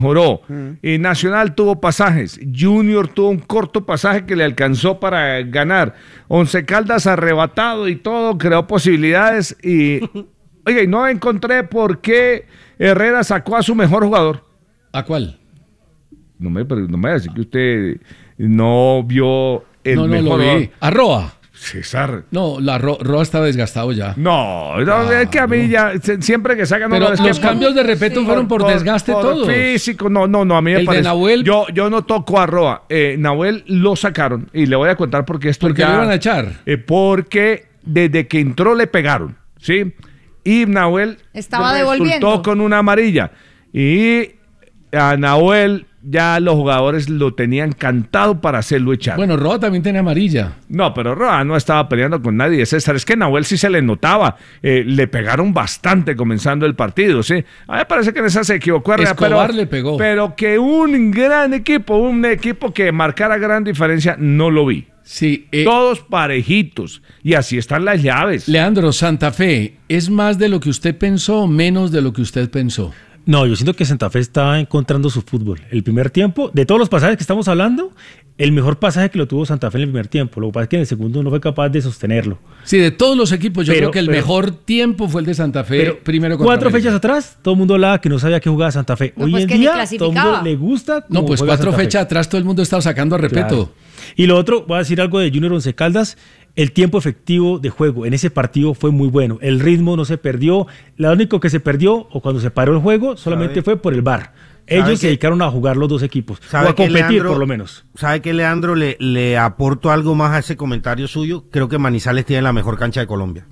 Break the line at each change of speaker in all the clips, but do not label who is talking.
mejoró. Nacional tuvo pasajes, Junior tuvo un corto pasaje que le alcanzó para ganar. Once Caldas arrebatado y todo, creó posibilidades y oiga, y no encontré por qué Herrera sacó a su mejor jugador.
¿A cuál?
No me va a decir que usted no vio el mejor
lo vi. ¿A Roa?
César.
No, Roa está desgastado ya.
No, es que a mí ya, siempre que sacan...
Pero los cambios de repente fueron por desgaste todos.
Físico, no, a mí me parece...
De Nahuel...
Yo no toco a Roa. Nahuel lo sacaron, y le voy a contar por qué esto
¿Por qué lo iban a echar?
Porque desde que entró le pegaron, ¿sí? Y Nahuel...
Estaba devolviendo.
Resultó con una amarilla. Y a Nahuel... ya los jugadores lo tenían cantado para hacerlo echar.
Bueno, Roa también tenía amarilla.
No, pero Roa no estaba peleando con nadie, César. Es que Nahuel sí se le notaba. Le pegaron bastante comenzando el partido, ¿sí? A mí me parece que en esa se equivocó.
Escobar le pegó.
Pero que un gran equipo, un equipo que marcara gran diferencia, no lo vi.
Sí.
Todos parejitos. Y así están las llaves.
Leandro, Santa Fe, ¿es más de lo que usted pensó o menos de lo que usted pensó?
No, yo siento que Santa Fe está encontrando su fútbol. El primer tiempo, de todos los pasajes que estamos hablando, el mejor pasaje que lo tuvo Santa Fe en el primer tiempo. Lo que pasa es que en el segundo no fue capaz de sostenerlo.
Sí, de todos los equipos, yo creo que el mejor tiempo fue el de Santa Fe. Primero contra
4 fechas atrás, todo el mundo hablaba que no sabía qué jugaba Santa Fe.
No,
Hoy
pues
en
que ni
día,
clasificaba.
todo el mundo le gusta.
No, pues 4 fechas atrás todo el mundo estaba sacando a Repeto.
Claro. Y lo otro, voy a decir algo de Junior Once Caldas. El tiempo efectivo de juego en ese partido fue muy bueno. El ritmo no se perdió. Lo único que se perdió, o cuando se paró el juego, solamente fue por el VAR. Ellos se dedicaron a jugar los dos equipos, o a competir, Leandro, por lo menos.
¿Sabe qué, Leandro? Le aporto algo más a ese comentario suyo. Creo que Manizales tiene la mejor cancha de Colombia.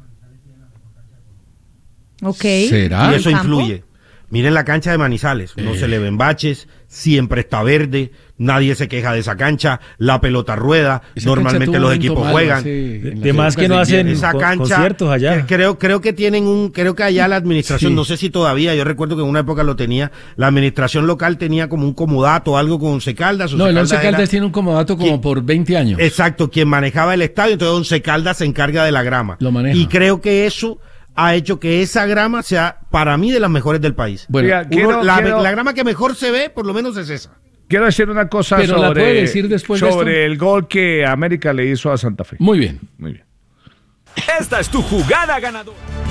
Ok.
¿Será?
Y eso influye. Miren la cancha de Manizales, no se le ven baches, siempre está verde, nadie se queja de esa cancha, la pelota rueda, normalmente los equipos juegan.
De más que no hacen
esa cancha,
conciertos allá.
Creo que tienen creo que allá la administración, no sé si todavía, yo recuerdo que en una época lo tenía, la administración local tenía como un comodato, algo con Once Caldas.
No, el Once Caldas tiene un comodato como por 20 años.
Exacto, quien manejaba el estadio, entonces Once Caldas se encarga de la grama.
Lo maneja.
Y creo que eso ha hecho que esa grama sea, para mí, de las mejores del país.
Bueno,
la grama que mejor se ve, por lo menos, es esa.
Quiero decir una cosa sobre el gol que América le hizo a Santa Fe.
Muy bien.
Muy bien.
Esta es tu jugada ganadora.